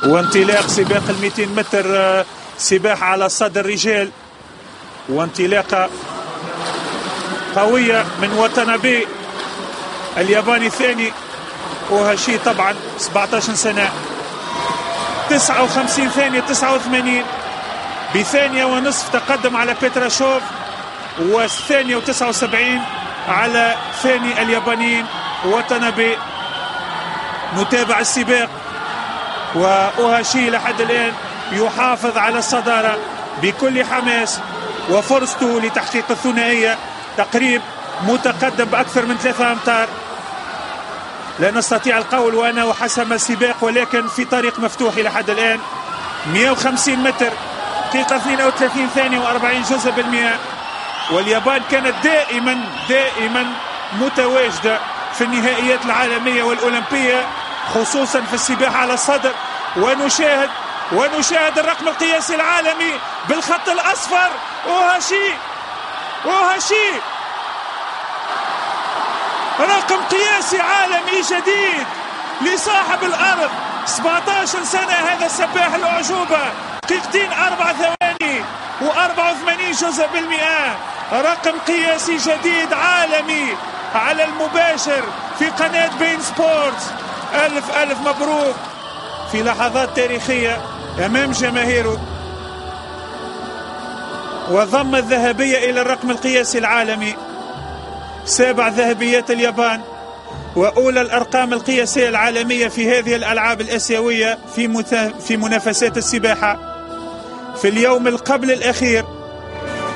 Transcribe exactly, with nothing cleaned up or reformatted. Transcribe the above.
وانطلاق سباق ال مئتين متر سباحة على صدر رجال، وانطلاقة قوية من واتانابي الياباني الثاني، وهاشي طبعا سبعة عشر سنة، تسعة وخمسين ثانية تسعة وثمانين، بثانية ونصف تقدم على بيتراشوف، والثانية وتسعة وسبعين على ثاني اليابانيين واتانابي. نتابع السباق، وأوهاشي لحد الآن يحافظ على الصدارة بكل حماس، وفرصته لتحقيق الثنائية تقريب متقدم بأكثر من ثلاثة أمتار. لا نستطيع القول وأنه حسم السباق، ولكن في طريق مفتوح لحد الآن. مئة وخمسين متر، دقيقة اثنين وثلاثين ثانية وأربعين جزء بالمئة، واليابان كانت دائما دائما متواجدة في النهائيات العالمية والأولمبية، خصوصا في السباحة على الصدر. ونشاهد ونشاهد الرقم القياسي العالمي بالخط الأصفر، أوهاشي أوهاشي رقم قياسي عالمي جديد لصاحب الأرض، سبعة عشر سنة هذا السباح الأعجوبة، دقيقتين أربع ثواني وأربعة وثمانين جزء بالمئة، رقم قياسي جديد عالمي على المباشر في قناة بين سبورتس. ألف ألف مبروك في لحظات تاريخية أمام جماهيره، وضم الذهبية إلى الرقم القياسي العالمي، سابع ذهبيات اليابان وأولى الأرقام القياسية العالمية في هذه الألعاب الآسيوية في في منافسات السباحة. في اليوم القبل الأخير